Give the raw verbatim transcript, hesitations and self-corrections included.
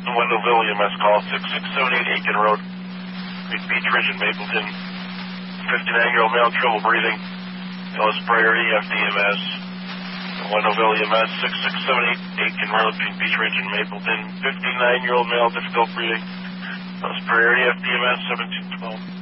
Wendellville E M S call, six six seven eight Aiken Road, Beach Ridge in Mapleton. fifty-nine-year-old male, trouble breathing. Ellis priority, F D M S. Wendellville E M S, six six seven eight Aiken Road, Beach Ridge in Mapleton. fifty-nine-year-old male, difficult breathing. Ellis priority, F D M S, seventeen twelve.